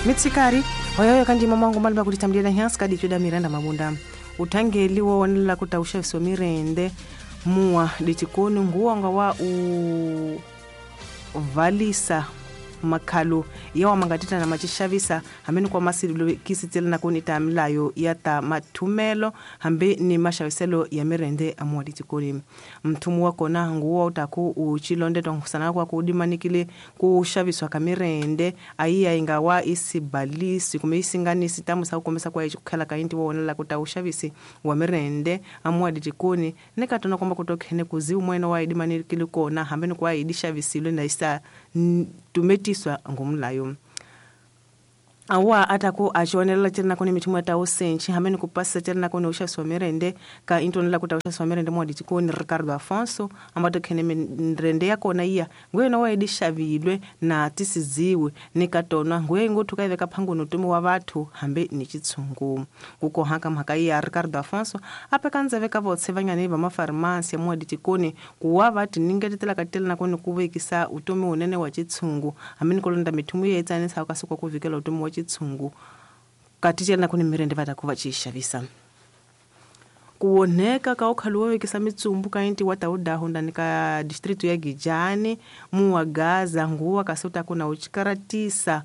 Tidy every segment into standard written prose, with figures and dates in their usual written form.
mitsikari hoyoyo kandi mamangu maliba kulitamdira nyansi kadi chuda miranda mabunda utangeli wo wanela kutausha viso mirende muwa ditikoni nguwanga wa valisa makalu yawa mangatita na machishavisa hameni kwa masili kisitela na kuni tamilayo yata matumelo hambe ni mashaviselo ya mirende amuwa ditikoni mtumu wako na nguwa utaku uchilonde tonkusana kwa kudimanikile kushaviswa kamirende aiya ingawa isi balisi kumeisi ngani sitamu sa ukomesa kwa kala kainti wa wanela kutaushavisi wa mirende amuwa ditikoni nekatona kwamba kutokene kuzi umweno wa idimanikile kona hambeni kwa idishavisi na isa tumetiswa ngumlayo awa ataku achonela tena kuni mitimu ya tausenchi hameni kupasa tena kuni usha somerende ka intonela kutausha somerende mwadi tikoni Ricardo Afonso ambato kene mrende yako na iya ngwe na waidisha vilwe na tisiziwe nikatona ngwe ngutu kaiveka pangu nutumu wa watu hambe ni chitsungu kuko haka mhaka iya Ricardo Afonso hapa kanza veka votse vanyane va mafarmasi ya mwadi tikoni kuwa vati ningetela katela na kuni kuvekisa utumi unene wa chitsungu hameni kolonda mitimu ya itanisa wakasuko kuvikela utumi wa chitsungu katichela na kuni mirende vatakuva chishavisa kuoneka ka ukhaluwe kisa mitsumbu kainti wataudaho ndani ka district ya Gijani muwa Gaza nguwa kasuta kuna uchikaratisa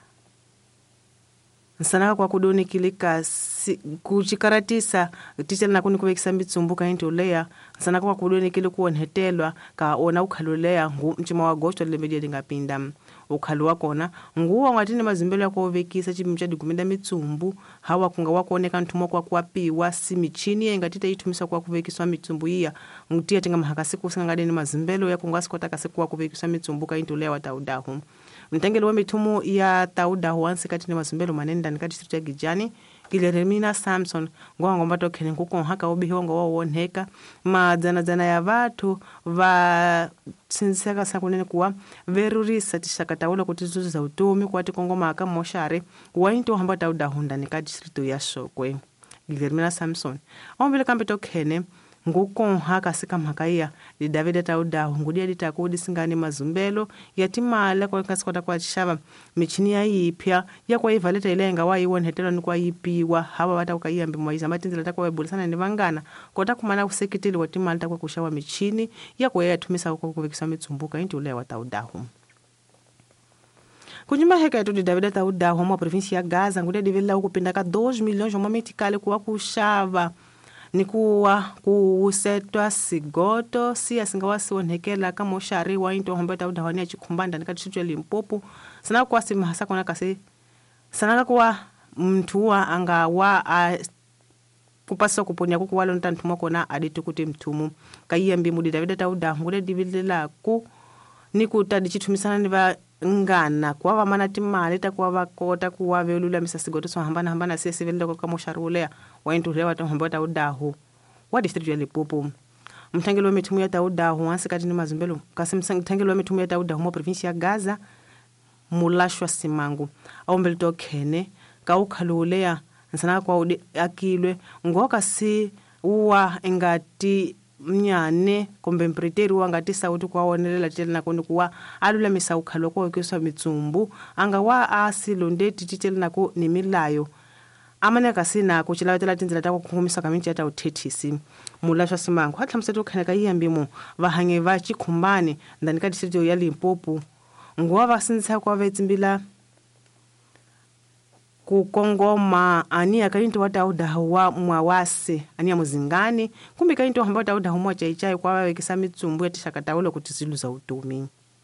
nsanaka kwa kudoni kilika kuchikaratisa tichela na kuni kuvekisa mitsumbu kainti uleya nsanaka kwa kudoni kili kuonhetelwa ka ona ukhalulea mchima wa gosto limedia dingapinda ukhaluwa kona nguwa ngatini mazimbelo ya kuovekisa chipimcha digumida mitsumbu hawa kunga wakuoneka ntumo kwa kuapiwa si michini ya ingatita itumisa kwa kuvekiswa mitsumbu iya ngutia tinga mahakasiku singadeni mazimbelo ya kungasikota kasiku wa kuvekiswa mitsumbu kainti uleya wataudahu mtangeli wa mitumu ya taudahu wansi katini mazimbelo manenda nikati district ya Gijani Gileremina Samson ngwa tokene kuko haka obihiwa ngwa woneka madzana ya vatu va sinseka sakunene kuwa verurisa tishakataula kuti zuzu za utumi kwati kongoma aka moshare wainto hamba taudahu ndani ka district ya Sokwe Gileremina Samson ombele kambe tokene nguko haka sika mhakaiya di David taudahu ngudia ditakudi singani mazumbelo yatimala kwa kasikota kwa chishava michini ya ipya ya kwa ivaleta ilenga wa iwon hetelo ni kwa ipiwa hawa wata ukaiambi mwaiza matinzila takwa webulisana ni vangana kota kumana kusekitili watimala takwa kushawa michini ya kwa yatumisa kwa kuvikisa mitsumbuka inti ule wa taudahu kunyuma heka yetu di David taudahu mwa provinsi ya Gaza ngudia divela ukupinda ka 2 milhões wa metikale kuwa kushava ni kuwa kusetwa sigoto si asingawasi onhekela kama ushari wa into homba taudahu ni achikumbanda nikati Limpopo sana kwa sima hasa kona kasi sana kwa mtuwa anga wa kupasa kuponya kuku walo ntantumwa kona aditukuti mtumu kayembi mudi David taudahu ngule dividela ku ni kutadi chitumisana niva ngana kwa vamana timali takuwa vakota kuwa velula misasigoto so hambana sisi velile kama usharulea waintu lewa tomba taudahu wa district ya Limpopo mtangelo wa mitumu ya taudahu wansi katini mazumbelo kasi mtangelo wa mitumu ya taudahu mwa provinsi ya Gaza mulashwa simangu au mbelito kene ka ukhalulea nsana kwa akilwe ngoka si uwa engati mnyane kombe mpreteri wangati sauti kwa wonelela tele na koni kuwa alula misaukhalo kwa keswa mitsumbu anga wa asilondeti titele na ko nimilayo amane kasina kuchilayo tela tinzila takwa kukumisa kaminchi yata uthetisi mulashwa simangu hatlamseto khaneka iyambimo vahange va chikhumbane ndani ka district ya Limpopo nguwa vasinza kwa vetsimbila kukongoma ani akainto wataudahu wa mwawase ani ya muzingani kumbi kainto hamba wataudahu mwa chaichai kwa wawekisa mitsumbu ya tishakataula kuti zilu za utumi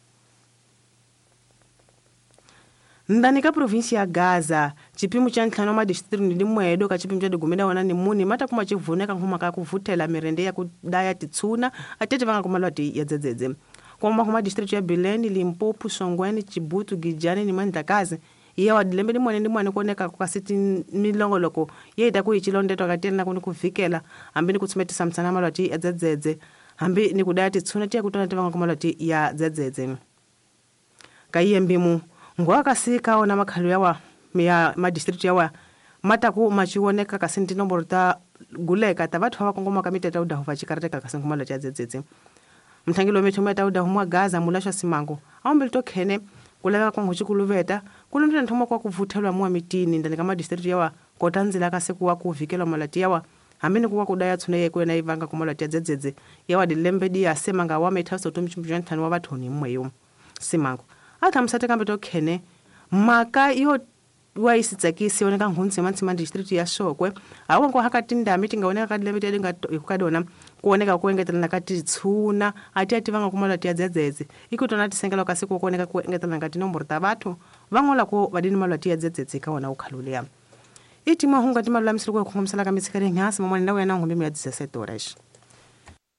ndani ka provinsi ya Gaza chipimu cha ntlano ma district ndi mwedo ka chipimu cha digumida wana ni muni mata kuma chivuneka nkuma ka kuvutela mirende ya kudaya titsuna atete vanga kumalwati ya dzedzedze kuma district ya Beleni Limpopo Songweni Chibutu Gijani ni Mandakazi iya wadilembe ni mwane kuoneka kwa siti milongoloko ye itakuwa ichilondeto katena na kuni kufikela ambi ni kutumetisa msana malwati ya dzedzedze ambi ni kudaya titsuna tia kutona tevanga kumalwati ya dzedzedze kaiye mbimu ngwaka sika ona makhalu yawa ya madistrict yawa mataku machiwoneka kasinti nomboro ta guleka ta vathu vakongoma kamite taudahu vachikarata kasinkumala cha dzedzedze mthangilo mitumu ya taudahu mwa Gaza mulashwa simango aombelito khene kulaveka kwa nkuchikuluveta kulundela nthoma kwa kuvuthelwa muwa mitini ndani kama district yawa kotanzila kase kuwa kuvikela malati yawa hambini kuwa kudaya tsune yekuwe na ivanga kumalati ya dzedzedze yawa dilembedi ya semanga wa methaso tumchimpuja nthani wa vathoni mweyo simango athamsate kambe tokhene maka yo waisitsakisi yoneka nhunzi mantsima district ya Shokwe awongo hakati ndami tingaoneka kadilembedi yalinga ikukadona kuoneka kuengetela nakati tsuna ati ativanga kumalati ya dzedzedze ikutona tisengela kasiku kuoneka kuengetela nakati nomboro ta vathu vangola ku vadini malati ya dzedzedze kaona ukhaluleya iti mahunga timalulamisile kukhomsela kamitsikare ngyasi mamwana ndawe yana ngombe ya 17 horas